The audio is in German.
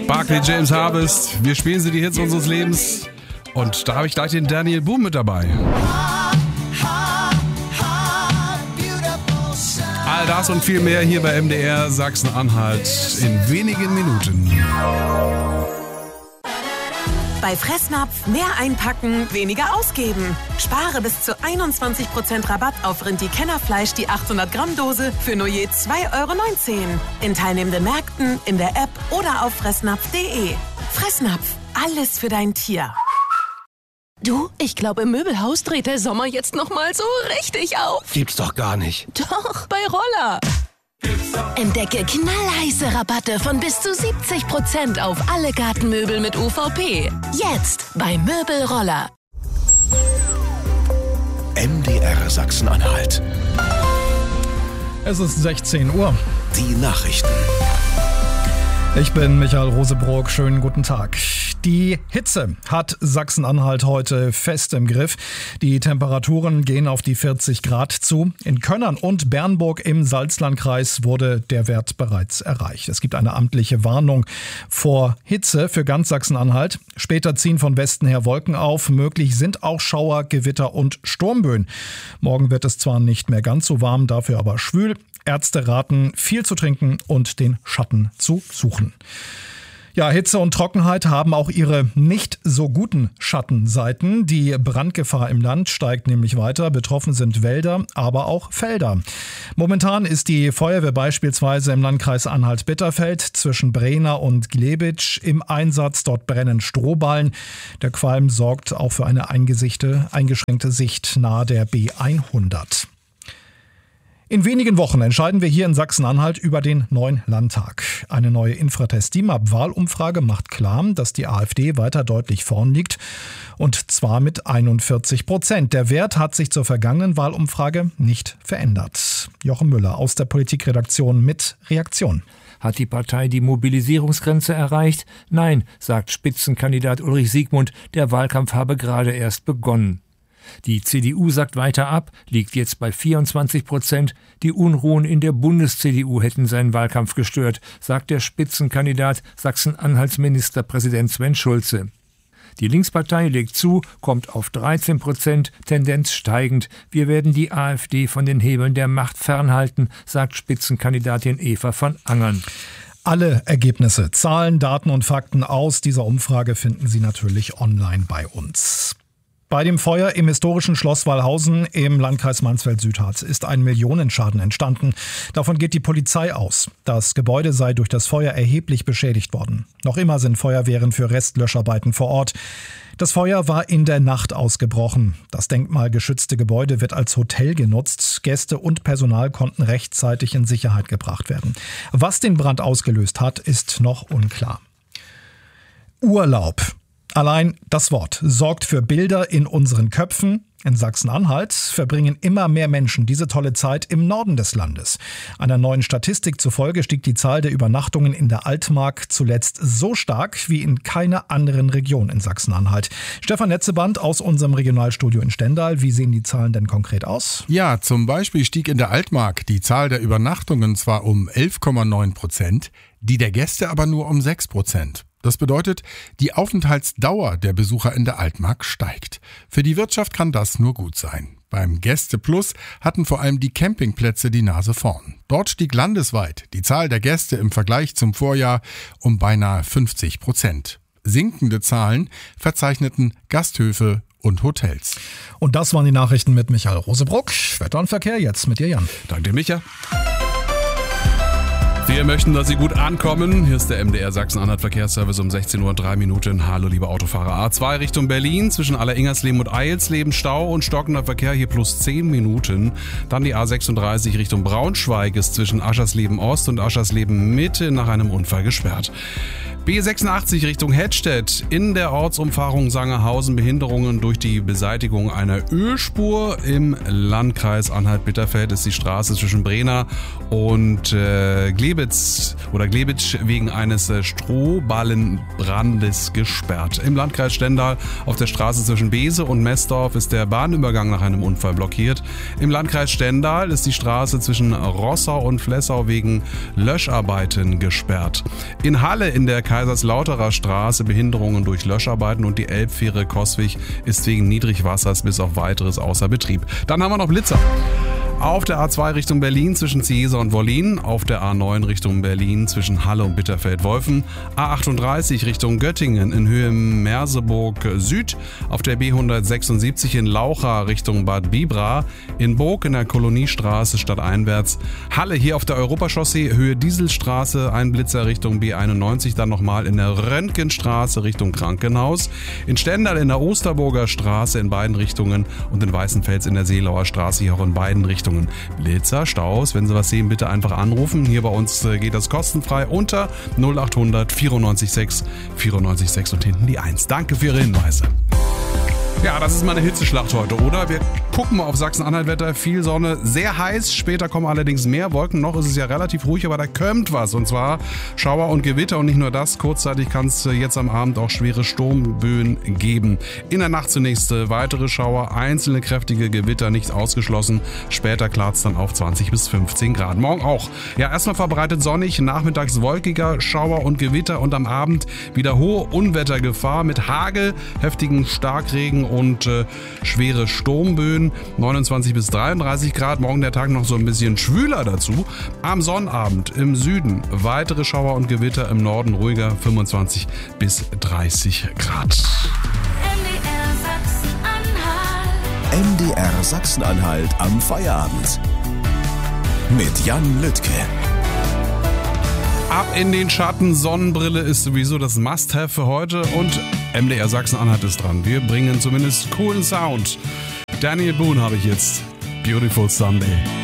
Barclay James Harvest. Wir spielen sie die Hits unseres Lebens. Und da habe ich gleich den Daniel Boom mit dabei. All das und viel mehr hier bei MDR Sachsen-Anhalt in wenigen Minuten. Bei Fressnapf mehr einpacken, weniger ausgeben. Spare bis zu 21% Rabatt auf Rindi-Kennerfleisch, die 800 Gramm Dose für nur je 2,19 €. In teilnehmenden Märkten, in der App oder auf fressnapf.de. Fressnapf, alles für dein Tier. Du, ich glaube, im Möbelhaus dreht der Sommer jetzt noch mal so richtig auf. Gibt's doch gar nicht. Doch, bei Roller. Entdecke knallheiße Rabatte von bis zu 70% auf alle Gartenmöbel mit UVP. Jetzt bei Möbelroller. MDR Sachsen-Anhalt. Es ist 16 Uhr. Die Nachrichten. Ich bin Michael Rosebrock. Schönen guten Tag. Die Hitze hat Sachsen-Anhalt heute fest im Griff. Die Temperaturen gehen auf die 40 Grad zu. In Könnern und Bernburg im Salzlandkreis wurde der Wert bereits erreicht. Es gibt eine amtliche Warnung vor Hitze für ganz Sachsen-Anhalt. Später ziehen von Westen her Wolken auf. Möglich sind auch Schauer, Gewitter und Sturmböen. Morgen wird es zwar nicht mehr ganz so warm, dafür aber schwül. Ärzte raten, viel zu trinken und den Schatten zu suchen. Ja, Hitze und Trockenheit haben auch ihre nicht so guten Schattenseiten. Die Brandgefahr im Land steigt nämlich weiter. Betroffen sind Wälder, aber auch Felder. Momentan ist die Feuerwehr beispielsweise im Landkreis Anhalt-Bitterfeld zwischen Brehna und Glebitsch im Einsatz. Dort brennen Strohballen. Der Qualm sorgt auch für eine eingeschränkte Sicht nahe der B100. In wenigen Wochen entscheiden wir hier in Sachsen-Anhalt über den neuen Landtag. Eine neue Infratest-DIMAP-Wahlumfrage macht klar, dass die AfD weiter deutlich vorn liegt. Und zwar mit 41%. Der Wert hat sich zur vergangenen Wahlumfrage nicht verändert. Jochen Müller aus der Politikredaktion mit Reaktion. Hat die Partei die Mobilisierungsgrenze erreicht? Nein, sagt Spitzenkandidat Ulrich Siegmund, der Wahlkampf habe gerade erst begonnen. Die CDU sagt weiter ab, liegt jetzt bei 24%. Die Unruhen in der Bundes-CDU hätten seinen Wahlkampf gestört, sagt der Spitzenkandidat Sachsen-Anhalts Ministerpräsident Sven Schulze. Die Linkspartei legt zu, kommt auf 13%, Tendenz steigend. Wir werden die AfD von den Hebeln der Macht fernhalten, sagt Spitzenkandidatin Eva von Angern. Alle Ergebnisse, Zahlen, Daten und Fakten aus dieser Umfrage finden Sie natürlich online bei uns. Bei dem Feuer im historischen Schloss Wallhausen im Landkreis Mansfeld-Südharz ist ein Millionenschaden entstanden. Davon geht die Polizei aus. Das Gebäude sei durch das Feuer erheblich beschädigt worden. Noch immer sind Feuerwehren für Restlöscharbeiten vor Ort. Das Feuer war in der Nacht ausgebrochen. Das denkmalgeschützte Gebäude wird als Hotel genutzt. Gäste und Personal konnten rechtzeitig in Sicherheit gebracht werden. Was den Brand ausgelöst hat, ist noch unklar. Urlaub. Allein das Wort sorgt für Bilder in unseren Köpfen. In Sachsen-Anhalt verbringen immer mehr Menschen diese tolle Zeit im Norden des Landes. Einer neuen Statistik zufolge stieg die Zahl der Übernachtungen in der Altmark zuletzt so stark wie in keiner anderen Region in Sachsen-Anhalt. Stefan Netzeband aus unserem Regionalstudio in Stendal. Wie sehen die Zahlen denn konkret aus? Ja, zum Beispiel stieg in der Altmark die Zahl der Übernachtungen zwar um 11,9%, die der Gäste aber nur um 6%. Das bedeutet, die Aufenthaltsdauer der Besucher in der Altmark steigt. Für die Wirtschaft kann das nur gut sein. Beim Gäste Plus hatten vor allem die Campingplätze die Nase vorn. Dort stieg landesweit die Zahl der Gäste im Vergleich zum Vorjahr um beinahe 50%. Sinkende Zahlen verzeichneten Gasthöfe und Hotels. Und das waren die Nachrichten mit Michael Rosebrock. Wetter und Verkehr jetzt mit dir, Jan. Danke, Micha. Wir möchten, dass Sie gut ankommen. Hier ist der MDR Sachsen-Anhalt Verkehrsservice um 16:03 Uhr. Hallo, liebe Autofahrer. A2 Richtung Berlin zwischen Alleringersleben und Eilsleben Stau und stockender Verkehr hier plus 10 Minuten. Dann die A36 Richtung Braunschweig ist zwischen Aschersleben Ost und Aschersleben Mitte nach einem Unfall gesperrt. B86 Richtung Hettstedt, in der Ortsumfahrung Sangerhausen Behinderungen durch die Beseitigung einer Ölspur. Im Landkreis Anhalt-Bitterfeld ist die Straße zwischen Brehna und Glebitsch wegen eines Strohballenbrandes gesperrt. Im Landkreis Stendal auf der Straße zwischen Bese und Messdorf ist der Bahnübergang nach einem Unfall blockiert. Im Landkreis Stendal ist die Straße zwischen Rossau und Flessau wegen Löscharbeiten gesperrt. In Halle in der Kaiserslauterer Straße Behinderungen durch Löscharbeiten und die Elbfähre Coswig ist wegen Niedrigwassers bis auf weiteres außer Betrieb. Dann haben wir noch Blitzer. Auf der A2 Richtung Berlin zwischen Ciesa und Wollin, auf der A9 Richtung Berlin zwischen Halle und Bitterfeld-Wolfen, A38 Richtung Göttingen in Höhe Merseburg Süd, auf der B176 in Laucha Richtung Bad Bibra, in Burg in der Koloniestraße stadteinwärts, Halle hier auf der Europachaussee Höhe Dieselstraße, ein Blitzer Richtung B91, dann nochmal in der Röntgenstraße Richtung Krankenhaus, in Stendal in der Osterburger Straße in beiden Richtungen und in Weißenfels in der Seelauer Straße hier auch in beiden Richtungen. Blitzer, Staus, wenn Sie was sehen, bitte einfach anrufen. Hier bei uns geht das kostenfrei unter 0800 94 6 und hinten die 1. Danke für Ihre Hinweise. Ja, das ist mal eine Hitzeschlacht heute, oder? Wir gucken mal auf Sachsen-Anhalt-Wetter. Viel Sonne, sehr heiß. Später kommen allerdings mehr Wolken. Noch ist es ja relativ ruhig, aber da kommt was. Und zwar Schauer und Gewitter. Und nicht nur das. Kurzzeitig kann es jetzt am Abend auch schwere Sturmböen geben. In der Nacht zunächst weitere Schauer. Einzelne kräftige Gewitter nicht ausgeschlossen. Später klart es dann auf 20 bis 15 Grad. Morgen auch. Ja, erstmal verbreitet sonnig. Nachmittags wolkiger Schauer und Gewitter. Und am Abend wieder hohe Unwettergefahr mit Hagel, heftigen Starkregen und schwere Sturmböen, 29 bis 33 Grad. Morgen der Tag noch so ein bisschen schwüler dazu. Am Sonnabend im Süden weitere Schauer und Gewitter, im Norden ruhiger, 25 bis 30 Grad. MDR Sachsen-Anhalt am Feierabend. Mit Jan Lüttke. Ab in den Schatten, Sonnenbrille ist sowieso das Must-Have für heute und MDR Sachsen-Anhalt ist dran. Wir bringen zumindest coolen Sound. Daniel Boone habe ich jetzt. Beautiful Sunday.